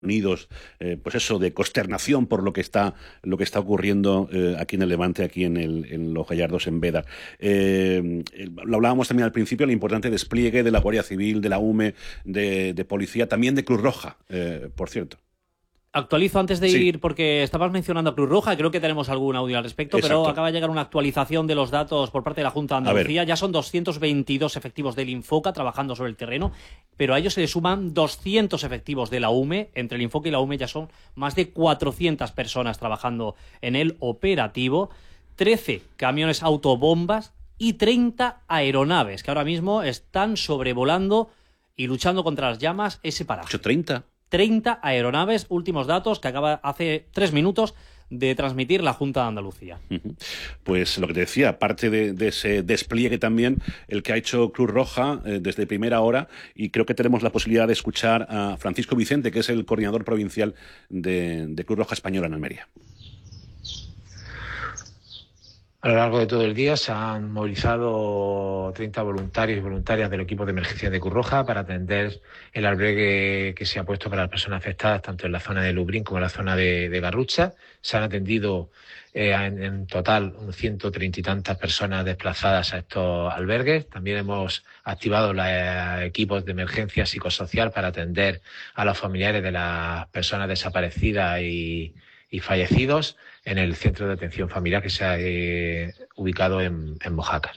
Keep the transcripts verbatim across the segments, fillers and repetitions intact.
Unidos, eh, pues eso, de consternación por lo que está lo que está ocurriendo eh, aquí en el Levante, aquí en, el, en Los Gallardos, en Bédar. Eh, lo hablábamos también al principio, el importante despliegue de la Guardia Civil, de la U M E, de, de Policía, también de Cruz Roja, eh, por cierto. Actualizo antes de Sí. ir, porque estabas mencionando a Cruz Roja, creo que tenemos algún audio al respecto, Exacto. pero acaba de llegar una actualización de los datos por parte de la Junta de Andalucía. Ya son doscientos veintidós efectivos del Infoca trabajando sobre el terreno, pero a ellos se le suman doscientos efectivos de la U M E. Entre el Infoca y la U M E ya son más de cuatrocientas personas trabajando en el operativo, trece camiones autobombas y treinta aeronaves que ahora mismo están sobrevolando y luchando contra las llamas ese paraje. ¿treinta? treinta aeronaves, últimos datos que acaba hace tres minutos de transmitir la Junta de Andalucía. Uh-huh. Pues lo que te decía, parte de, de ese despliegue también, el que ha hecho Cruz Roja eh, desde primera hora, y creo que tenemos la posibilidad de escuchar a Francisco Vicente, que es el coordinador provincial de, de Cruz Roja Española en Almería. A lo largo de todo el día se han movilizado treinta voluntarios y voluntarias del equipo de emergencia de Cruz Roja para atender el albergue que se ha puesto para las personas afectadas, tanto en la zona de Lubrín como en la zona de, de Garrucha. Se han atendido eh, en, en total un ciento treinta y tantas personas desplazadas a estos albergues. También hemos activado los eh, equipos de emergencia psicosocial para atender a los familiares de las personas desaparecidas y, y fallecidos en el centro de atención familiar que se ha eh, ubicado en, en Mojácar.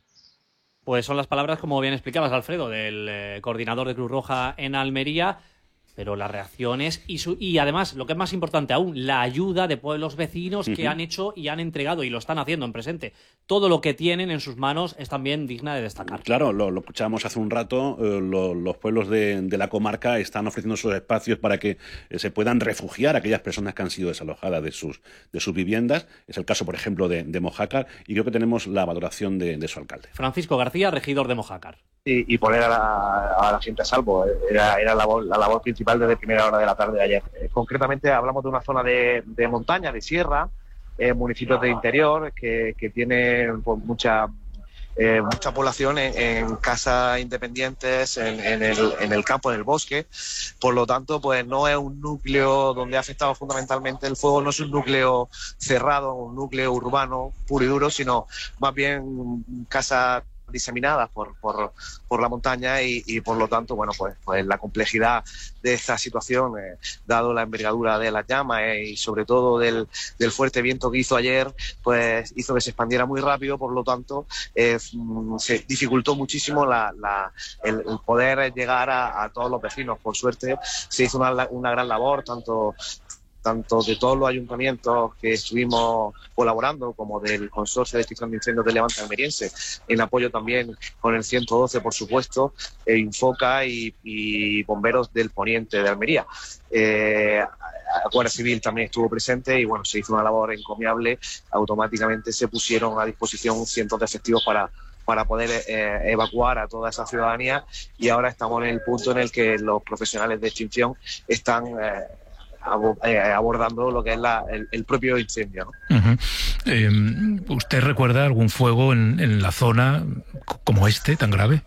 Pues son las palabras, como bien explicabas, Alfredo, del eh, coordinador de Cruz Roja en Almería, pero las reacciones y, su, y además, lo que es más importante aún, la ayuda de pueblos vecinos que uh-huh. han hecho y han entregado y lo están haciendo en presente. Todo lo que tienen en sus manos es también digna de destacar. Claro, lo, lo escuchábamos hace un rato, eh, lo, los pueblos de, de la comarca están ofreciendo sus espacios para que eh, se puedan refugiar a aquellas personas que han sido desalojadas de sus, de sus viviendas. Es el caso, por ejemplo, de, de Mojácar, y creo que tenemos la valoración de, de su alcalde. Francisco García, regidor de Mojácar. Y, y poner a la, a la gente a salvo. Era, era la, labor, la labor principal desde primera hora de la tarde de ayer. Eh, concretamente hablamos de una zona de, de montaña, de sierra, eh, municipios de interior que, que tienen pues, mucha, eh, mucha población en, en casas independientes, en, en, el, en el campo, en el bosque. Por lo tanto, pues no es un núcleo donde ha afectado fundamentalmente el fuego, no es un núcleo cerrado, un núcleo urbano puro y duro, sino más bien casas diseminadas por, por, por la montaña y, y por lo tanto, bueno, pues, pues la complejidad de esta situación, eh, dado la envergadura de las llamas eh, y sobre todo del, del fuerte viento que hizo ayer, pues hizo que se expandiera muy rápido, por lo tanto eh, se dificultó muchísimo la, la, el, el poder llegar a, a todos los vecinos. Por suerte se hizo una, una gran labor, tanto tanto de todos los ayuntamientos que estuvimos colaborando como del Consorcio de Extinción de Incendios del Levante Almeriense, en apoyo también con el ciento doce, por supuesto, e Infoca y, y bomberos del Poniente de Almería. Eh, la Guardia Civil también estuvo presente y bueno, se hizo una labor encomiable. Automáticamente se pusieron a disposición cientos de efectivos para para poder eh, evacuar a toda esa ciudadanía, y ahora estamos en el punto en el que los profesionales de extinción están eh, abordando lo que es la, el, el propio incendio, ¿no? Uh-huh. eh, ¿Usted recuerda algún fuego en, en la zona como este, tan grave?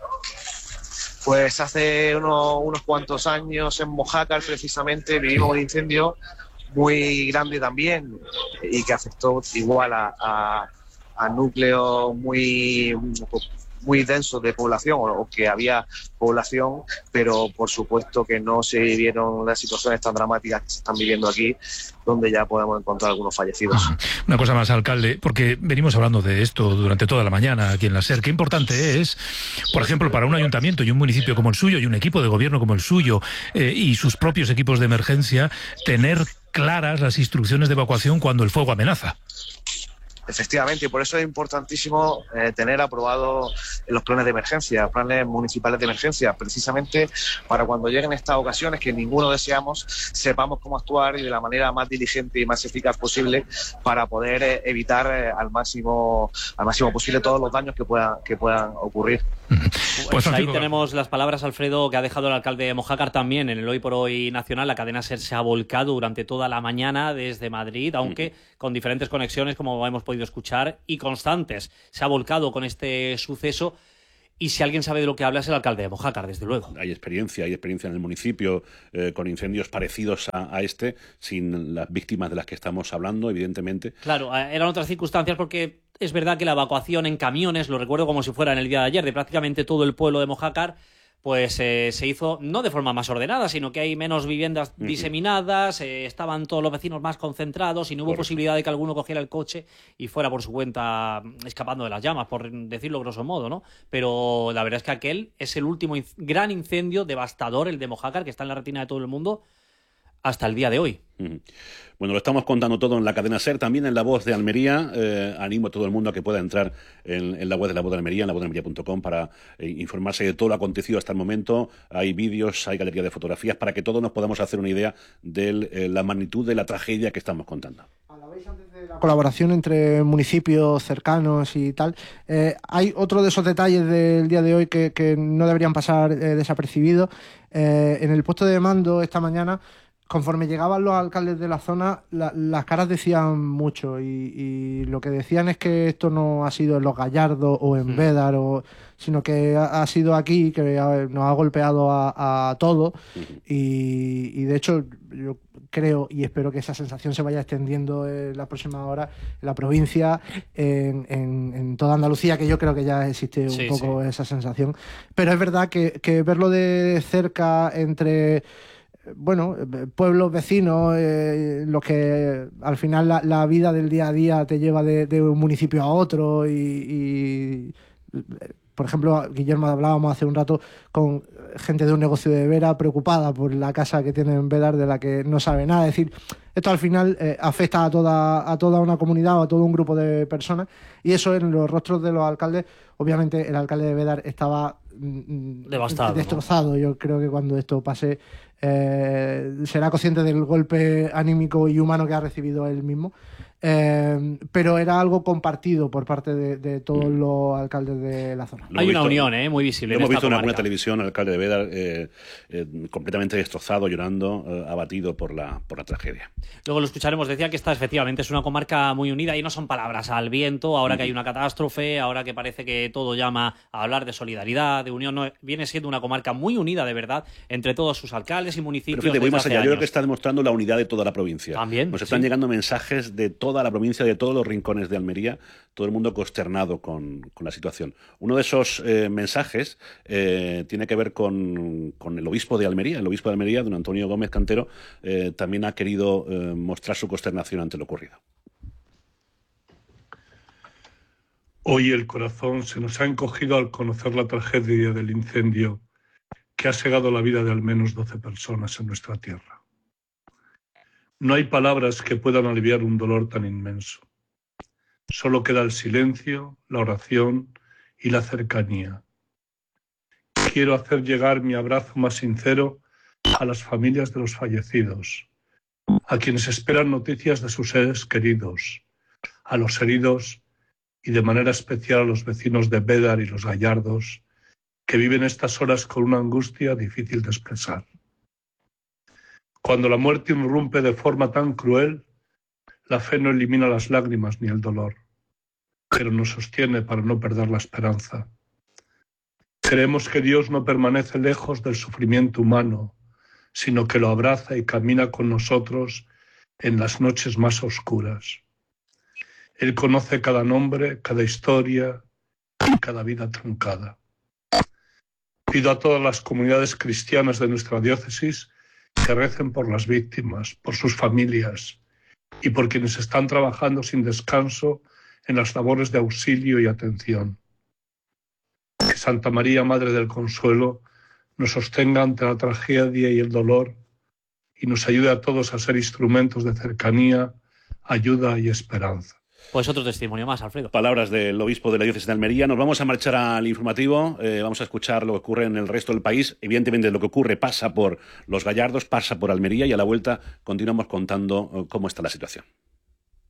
Pues hace unos, unos cuantos años en Mojácar precisamente vivimos un incendio muy grande también y que afectó igual a, a, a núcleos muy... muy densos de población, o que había población, pero por supuesto que no se vivieron las situaciones tan dramáticas que se están viviendo aquí, donde ya podemos encontrar algunos fallecidos. Una cosa más, alcalde, porque venimos hablando de esto durante toda la mañana aquí en la SER. Qué importante es, por ejemplo, para un ayuntamiento y un municipio como el suyo y un equipo de gobierno como el suyo eh, y sus propios equipos de emergencia, tener claras las instrucciones de evacuación cuando el fuego amenaza. Efectivamente, y por eso es importantísimo eh, tener aprobados los planes de emergencia, planes municipales de emergencia, precisamente para cuando lleguen estas ocasiones que ninguno deseamos, sepamos cómo actuar y de la manera más diligente y más eficaz posible para poder eh, evitar eh, al máximo al máximo posible todos los daños que puedan que puedan ocurrir. Pues, pues ahí tenemos las palabras, Alfredo, que ha dejado el alcalde de Mojácar también en el Hoy por Hoy Nacional. La cadena SER se ha volcado durante toda la mañana desde Madrid, aunque con diferentes conexiones, como hemos podido escuchar, y constantes. Se ha volcado con este suceso Y si alguien sabe de lo que habla es el alcalde de Mojácar, desde luego. Hay experiencia, hay experiencia en el municipio eh, con incendios parecidos a, a este, sin las víctimas de las que estamos hablando, evidentemente. Claro, eran otras circunstancias porque es verdad que la evacuación en camiones, lo recuerdo como si fuera en el día de ayer, de prácticamente todo el pueblo de Mojácar, pues eh, se hizo no de forma más ordenada, sino que hay menos viviendas diseminadas, eh, estaban todos los vecinos más concentrados y no hubo Correcto. posibilidad de que alguno cogiera el coche y fuera por su cuenta escapando de las llamas, por decirlo grosso modo, ¿no? Pero la verdad es que aquel es el último in- gran incendio devastador, el de Mojácar, que está en la retina de todo el mundo, hasta el día de hoy. Bueno, lo estamos contando todo en la cadena SER, también en La Voz de Almería. Eh, animo a todo el mundo a que pueda entrar en, en la web de La Voz de Almería, en la voz de almería punto com, para eh, informarse de todo lo acontecido hasta el momento. Hay vídeos, hay galería de fotografías, para que todos nos podamos hacer una idea de eh, la magnitud de la tragedia que estamos contando. Hablabais antes de la colaboración entre municipios cercanos y tal. Eh, hay otro de esos detalles del día de hoy que, que no deberían pasar eh, desapercibidos. Eh, en el puesto de mando esta mañana, conforme llegaban los alcaldes de la zona, la, las caras decían mucho y, y lo que decían es que esto no ha sido en Los Gallardos o en Bédar, o, sino que ha, ha sido aquí, que ha, nos ha golpeado a, a todos y, y de hecho yo creo y espero que esa sensación se vaya extendiendo en las próximas horas en la provincia, en, en, en toda Andalucía, que yo creo que ya existe un sí, poco sí. esa sensación. Pero es verdad que, que verlo de cerca entre... bueno, pueblos vecinos, eh, los que al final la, la vida del día a día te lleva de, de un municipio a otro y, y, por ejemplo, Guillermo, hablábamos hace un rato con gente de un negocio de Vera preocupada por la casa que tiene en Bédar, de la que no sabe nada. Es decir, esto al final eh, afecta a toda, a toda una comunidad o a todo un grupo de personas, y eso en los rostros de los alcaldes. Obviamente el alcalde de Bédar estaba devastado, destrozado, ¿no? Yo creo que cuando esto pase eh, será consciente del golpe anímico y humano que ha recibido él mismo, eh, pero era algo compartido por parte de, de todos los alcaldes de la zona. Hay una unión eh, muy visible. Lo hemos visto en alguna televisión, el alcalde de Bédar eh, eh, completamente destrozado, llorando, eh, abatido por la, por la tragedia. Luego lo escucharemos. Decía que esta efectivamente es una comarca muy unida y no son palabras al viento, ahora que hay una catástrofe, ahora que parece que todo llama a hablar de solidaridad, de unión. No, viene siendo una comarca muy unida de verdad entre todos sus alcaldes y municipios. Pero fíjate, voy más allá. Yo creo que está demostrando la unidad de toda la provincia. También. Nos están sí. llegando mensajes de toda la provincia, de todos los rincones de Almería, todo el mundo consternado con, con la situación. Uno de esos eh, mensajes eh, tiene que ver con, con el obispo de Almería. El obispo de Almería, don Antonio Gómez Cantero, eh, también ha querido eh, mostrar su consternación ante lo ocurrido. Hoy el corazón se nos ha encogido al conocer la tragedia del incendio que ha cegado la vida de al menos doce personas en nuestra tierra. No hay palabras que puedan aliviar un dolor tan inmenso. Solo queda el silencio, la oración y la cercanía. Quiero hacer llegar mi abrazo más sincero a las familias de los fallecidos, a quienes esperan noticias de sus seres queridos, a los heridos y de manera especial a los vecinos de Bédar y Los Gallardos, que viven estas horas con una angustia difícil de expresar. Cuando la muerte irrumpe de forma tan cruel, la fe no elimina las lágrimas ni el dolor, pero nos sostiene para no perder la esperanza. Creemos que Dios no permanece lejos del sufrimiento humano, sino que lo abraza y camina con nosotros en las noches más oscuras. Él conoce cada nombre, cada historia y cada vida truncada. Pido a todas las comunidades cristianas de nuestra diócesis que recen por las víctimas, por sus familias y por quienes están trabajando sin descanso en las labores de auxilio y atención. Que Santa María, Madre del Consuelo, nos sostenga ante la tragedia y el dolor y nos ayude a todos a ser instrumentos de cercanía, ayuda y esperanza. Pues otro testimonio más, Alfredo. Palabras del obispo de la diócesis de Almería. Nos vamos a marchar al informativo, eh, vamos a escuchar lo que ocurre en el resto del país. Evidentemente lo que ocurre pasa por Los Gallardos, pasa por Almería, y a la vuelta continuamos contando cómo está la situación.